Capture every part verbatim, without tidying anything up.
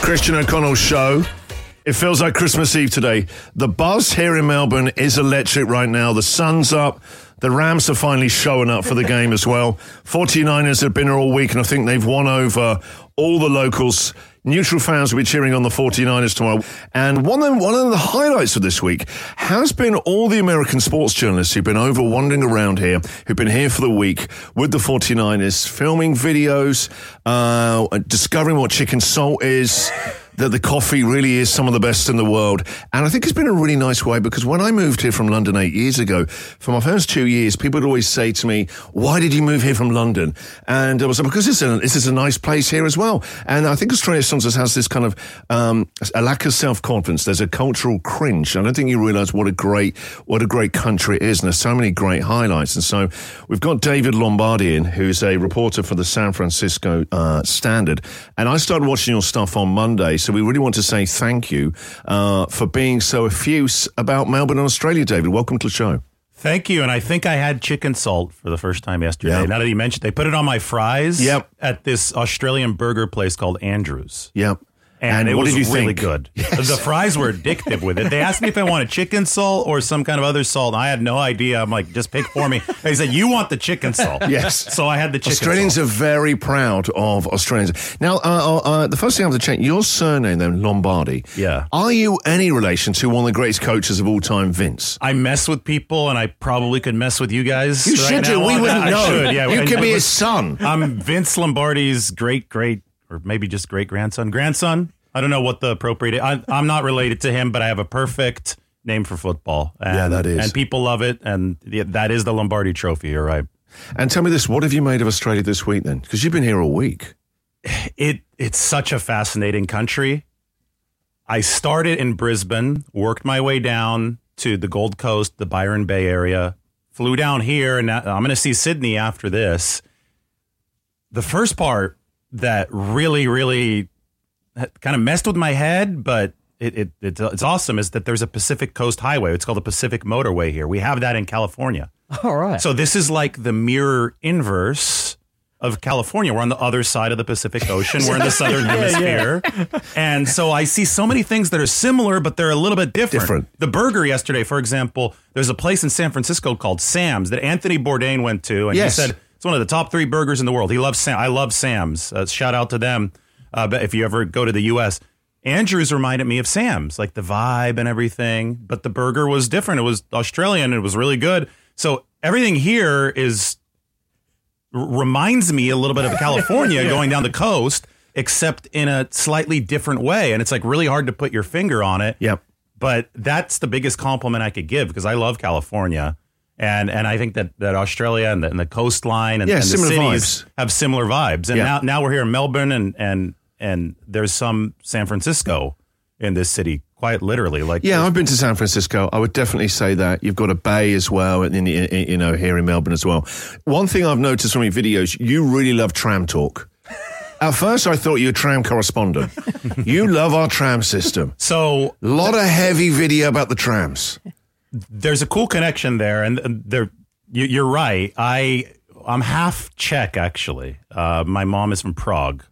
Christian O'Connell Show. It feels like Christmas Eve today. The buzz here in Melbourne is electric right now. The sun's up. The Rams are finally showing up for the game as well. forty-niners have been here all week, and I think they've won over all the locals. Neutral fans will be cheering on the forty-niners tomorrow. And one of, the, one of the highlights of this week has been all the American sports journalists who've been over wandering around here, who've been here for the week with the forty-niners, filming videos, uh, discovering what chicken salt is, that the coffee really is some of the best in the world. And I think it's been a really nice way, because when I moved here from London eight years ago, for my first two years, people would always say to me, why did you move here from London? And I was like, because this is, a, this is a nice place here as well. And I think Australia sometimes has this kind of um, a lack of self-confidence. There's a cultural cringe. I don't think you realise what a great what a great country it is. And there's so many great highlights. And so we've got David Lombardi in, who's a reporter for the San Francisco uh, Standard. And I started watching your stuff on Monday, so we really want to say thank you uh, for being so effuse about Melbourne and Australia, David. Welcome to the show. Thank you. And I think I had chicken salt for the first time yesterday. Yep. Now that you mentioned, they put it on my fries yep. at this Australian burger place called Andrews. Yep. And, and it what was did you really think? good. Yes. The fries were addictive with it. They asked me if I wanted chicken salt or some kind of other salt. I had no idea. I'm like, just pick for me. They said, you want the chicken salt. Yes. So I had the chicken Australians salt. are very proud of Australians. Now, uh, uh, uh, the first thing I have to check, your surname then, Lombardi. Yeah. Are you any relation to one of the greatest coaches of all time, Vince? I mess with people, and I probably could mess with you guys. You right should do. now We on wouldn't that. know. I should, yeah. You And- could and be look, his son. I'm Vince Lombardi's great, great, or maybe just great grandson. Grandson? I don't know what the appropriate. I, I'm not related to him, but I have a perfect name for football. And, Yeah, that is. and people love it, and yeah, that is the Lombardi Trophy. You're right. And tell me this, what have you made of Australia this week then? Because you've been here all week. It it's such a fascinating country. I started in Brisbane, worked my way down to the Gold Coast, the Byron Bay area, flew down here, and now, I'm going to see Sydney after this. The first part that really, really kind of messed with my head, but it, it, it it's awesome, is that there's a Pacific Coast Highway. It's called the Pacific Motorway here. We have that in California. All right. So this is like the mirror inverse of California. We're on the other side of the Pacific Ocean. We're in the southern hemisphere. And so I see so many things that are similar, but they're a little bit different. Different. The burger yesterday, for example, there's a place in San Francisco called Sam's that Anthony Bourdain went to, and Yes. he said it's one of the top three burgers in the world. He loves Sam. I love Sam's. Uh, shout out to them. Uh, but if you ever go to the U S, Andrews reminded me of Sam's, like the vibe and everything. But the burger was different. It was Australian. It was really good. So everything here is r- reminds me a little bit of California going down the coast, except in a slightly different way. And it's like really hard to put your finger on it. Yep. But that's the biggest compliment I could give, because I love California. And and I think that, that Australia and the, and the coastline and, Yeah, and the similar cities vibes. have similar vibes. And Yeah. now, now we're here in Melbourne, and, and and there's some San Francisco in this city, quite literally. Like Yeah, I've been to San Francisco. I would definitely say that. You've got a bay as well, and in, in, you know, here in Melbourne as well. One thing I've noticed from your videos, you really love tram talk. At first, I thought you were a tram correspondent. You love our tram system. So A lot of heavy video about the trams. there's a cool connection there, and there you, you're right. I I'm half Czech, actually. Uh, my mom is from Prague,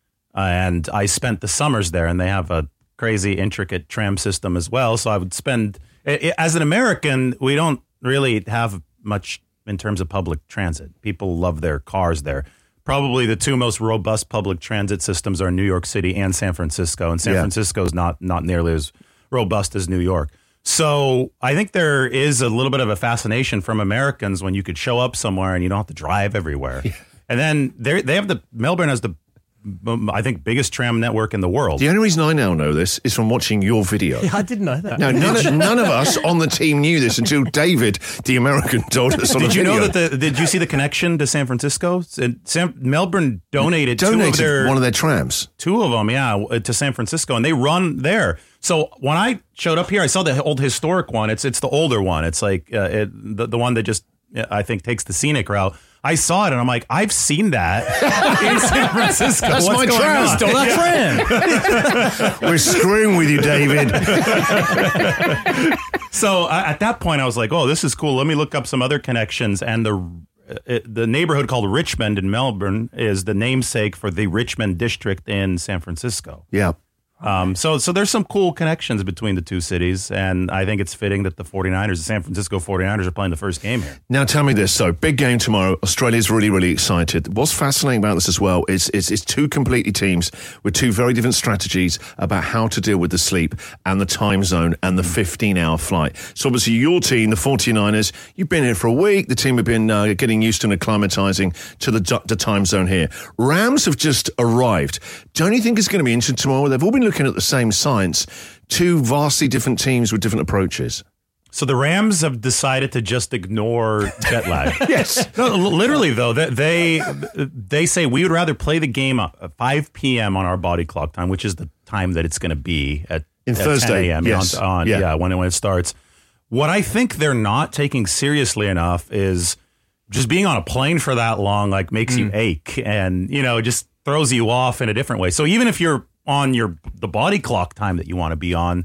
and I spent the summers there, and they have a crazy intricate tram system as well. So I would spend, i- i- as an American, we don't really have much in terms of public transit. People love their cars there. Probably the two most robust public transit systems are New York City and San Francisco, and San Yeah. Francisco is not not nearly as robust as New York. So I think there is a little bit of a fascination from Americans when you could show up somewhere and you don't have to drive everywhere. Yeah. And then they they have the Melbourne has the um, I think biggest tram network in the world. The only reason I now know this is from watching your video. I didn't know that. No, none of, none of us on the team knew this until David, the American, told us on Did the you video. know that the did you see the connection to San Francisco? And San, Melbourne donated, donated two of their one of their trams? two of them, yeah, to San Francisco, and they run there. So when I showed up here, I saw the old historic one. It's it's the older one. It's like uh, it, the the one that just I think takes the scenic route. I saw it and I'm like, I've seen that in San Francisco. That's What's my going tram. on? Still that friend. We're screwing with you, David. So uh, at that point, I was like, oh, this is cool. Let me look up some other connections. And the uh, the neighborhood called Richmond in Melbourne is the namesake for the Richmond district in San Francisco. Yeah. Um, so so there's some cool connections between the two cities, and I think it's fitting that the 49ers, the San Francisco 49ers, are playing the first game here. Now, tell me this. So, big game tomorrow. Australia's really, really excited. What's fascinating about this as well is, is it's two completely teams with two very different strategies about how to deal with the sleep and the time zone and the fifteen-hour flight. So, obviously, your team, the 49ers, you've been here for a week. The team have been uh, getting used to and acclimatizing to the, the time zone here. Rams have just arrived. Don't you think it's going to be interesting tomorrow? They've all been looking at the same science, two vastly different teams with different approaches. So the Rams have decided to just ignore jet lag. Yes. No, literally, though, they they say we would rather play the game at five p.m. on our body clock time, which is the time that it's going to be at, In at Thursday, ten a.m. yes. On, on, yeah, yeah when, it, when it starts. What I think they're not taking seriously enough is just being on a plane for that long, like, makes mm. you ache and, you know, just throws you off in a different way. So even if you're on your the body clock time that you want to be on,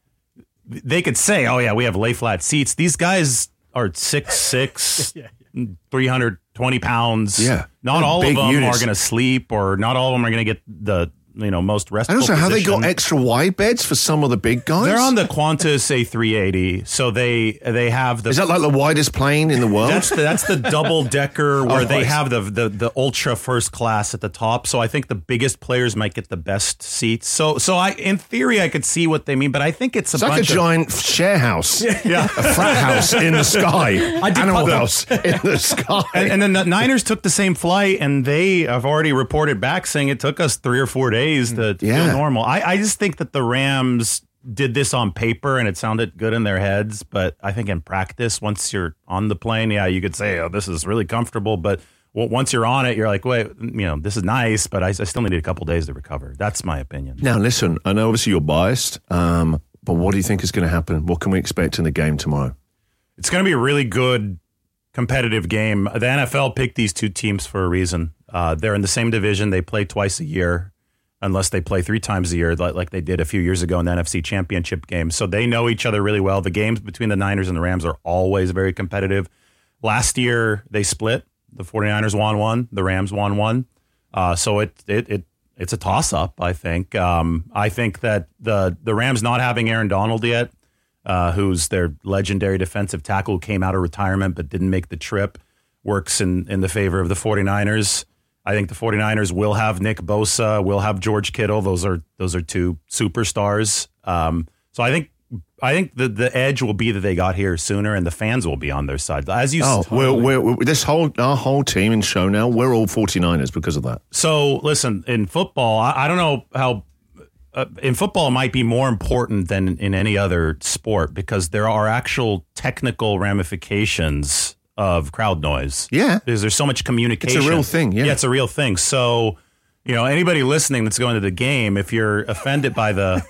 they could say, oh, yeah, we have lay flat seats. These guys are six six, yeah, yeah. three hundred twenty pounds. Yeah. Not They're all of them units. are going to sleep, or not all of them are going to get the, you know, most restful And also, how they position. got extra wide beds for some of the big guys? They're on the Qantas A three eighty, so they they have the. Is that like the widest plane in the world? That's the, that's the double decker where Oh, they right. have the, the the ultra first class at the top. So I think the biggest players might get the best seats. So so I in theory I could see what they mean, but I think it's a It's like a bunch of, giant share house. yeah. A frat house in the sky. Animal house in the sky. And, and then the Niners took the same flight, and they have already reported back saying it took us three or four days to Yeah. feel normal. I, I just think that the Rams did this on paper and it sounded good in their heads, but I think in practice, once you're on the plane, yeah, you could say, oh, this is really comfortable, but w- once you're on it, you're like, wait, you know, this is nice, but I, I still need a couple days to recover. That's my opinion. Now, listen, I know obviously you're biased, um, but what do you think is going to happen? What can we expect in the game tomorrow? It's going to be a really good competitive game. The N F L picked these two teams for a reason. Uh, they're in the same division. They play twice a year, unless they play three times a year, like, like they did a few years ago in the N F C Championship game. So they know each other really well. The games between the Niners and the Rams are always very competitive. Last year, they split. The 49ers won one. The Rams won one. Uh, so it it it it's a toss-up, I think. Um, I think that the, the Rams not having Aaron Donald yet, uh, who's their legendary defensive tackle, came out of retirement but didn't make the trip, works in, in the favor of the 49ers. I think the 49ers will have Nick Bosa, will have George Kittle. Those are those are two superstars. Um, so I think I think the, the edge will be that they got here sooner, and the fans will be on their side. As you Oh, totally. we're, we're, we're, this whole our whole team and show now, we're all 49ers because of that. So listen, in football, I, I don't know how. Uh, in football, it might be more important than in any other sport because there are actual technical ramifications of crowd noise. Yeah. Because there's so much communication. It's a real thing, yeah. Yeah, it's a real thing. So, you know, anybody listening that's going to the game, if you're offended by the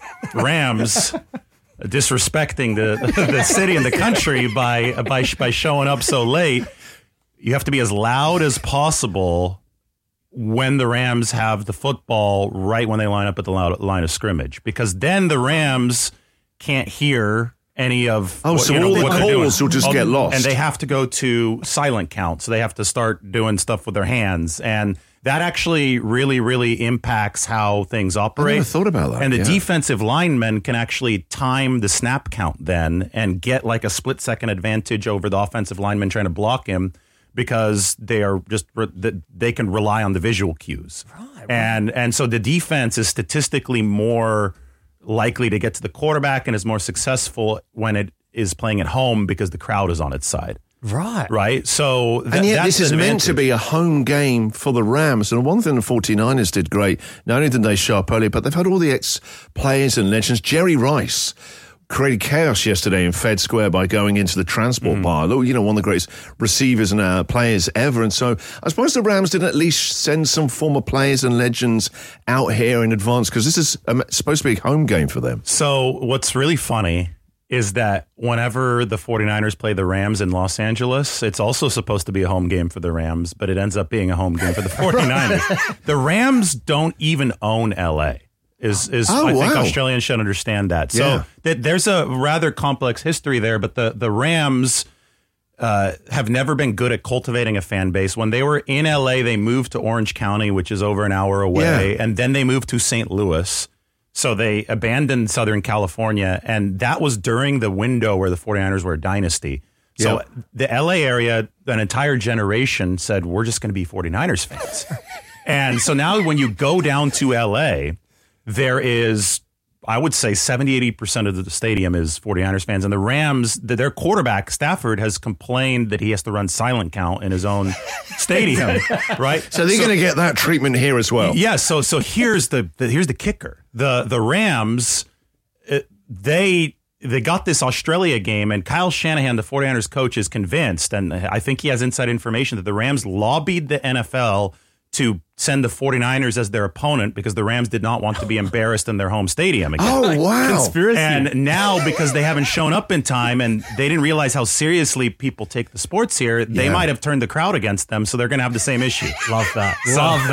Rams disrespecting the, the city and the country by, by, by showing up so late, you have to be as loud as possible when the Rams have the football right when they line up at the line of scrimmage, because then the Rams can't hear any of Oh, what, so you know, all the what they're doing. calls will just All- get lost. And they have to go to silent count, so they have to start doing stuff with their hands, and that actually really, really impacts how things operate. I never thought about that, And the yeah. defensive linemen can actually time the snap count then and get like a split second advantage over the offensive lineman trying to block him, because they are just they can rely on the visual cues. Right, and and so the defense is statistically more likely to get to the quarterback and is more successful when it is playing at home because the crowd is on its side. Right. Right. So th- And yet that's this is the meant to advantage. be a home game for the Rams. And one thing the 49ers did great, not only did they show up early, but they've had all the ex-players and legends. Jerry Rice created chaos yesterday in Fed Square by going into the transport Mm-hmm. bar. You know, one of the greatest receivers and uh, players ever. And so I suppose the Rams did at least send some former players and legends out here in advance, because this is um, supposed to be a home game for them. So what's really funny is that whenever the 49ers play the Rams in Los Angeles, it's also supposed to be a home game for the Rams, but it ends up being a home game for the 49ers. The Rams don't even own L A. Is is Oh, I think wow. Australians should understand that. So Yeah. th- there's a rather complex history there, but the the Rams uh, have never been good at cultivating a fan base. When they were in L A, they moved to Orange County, which is over an hour away, Yeah. and then they moved to Saint Louis. So they abandoned Southern California, and that was during the window where the 49ers were a dynasty. So Yep. the L A area, an entire generation said, we're just going to be 49ers fans. And so now when you go down to L A, there is, I would say seventy, eighty percent of the stadium is 49ers fans. And the Rams, their quarterback, Stafford, has complained that he has to run silent count in his own stadium, right? So they're going to get that treatment here as well. Yeah, so so here's the, the here's the kicker. The the Rams, uh, they they got this Australia game, and Kyle Shanahan, the 49ers coach, is convinced, and I think he has inside information, that the Rams lobbied the N F L to send the 49ers as their opponent because the Rams did not want to be embarrassed in their home stadium again. Oh, wow. Conspiracy. And now, because they haven't shown up in time and they didn't realize how seriously people take the sports here, they Yeah. might have turned the crowd against them, so they're going to have the same issue. Love that. Love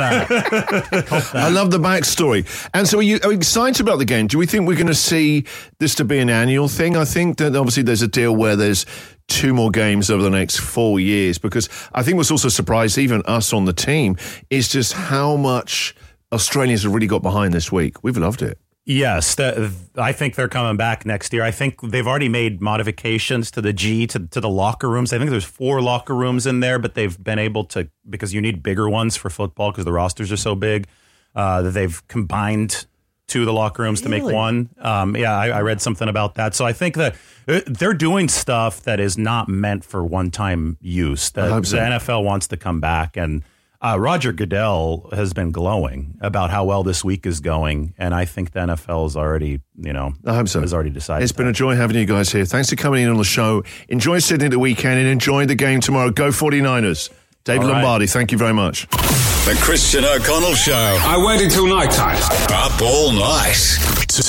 that. I love the backstory. And so are you, are you excited about the game? Do we think we're going to see this to be an annual thing? I think that obviously there's a deal where there's two more games over the next four years, because I think what's also surprised even us on the team is just how much Australians have really got behind this week. We've loved it. Yes, the, I think they're coming back next year. I think they've already made modifications to the G, to, to the locker rooms. I think there's four locker rooms in there, but they've been able to, because you need bigger ones for football because the rosters are so big, uh, that they've combined two of the locker rooms to make Really? one. Um, yeah, I, I read something about that. So I think that uh, they're doing stuff that is not meant for one-time use. The, I hope so. the N F L wants to come back, and uh, Roger Goodell has been glowing about how well this week is going, and I think the N F L is already, you know, I hope so. has already decided. It's been a joy having you guys here. Thanks for coming in on the show. Enjoy Sydney the weekend and enjoy the game tomorrow. Go 49ers. David All right. Lombardi, thank you very much. The Christian O'Connell Show. I waited till night time. Up all night.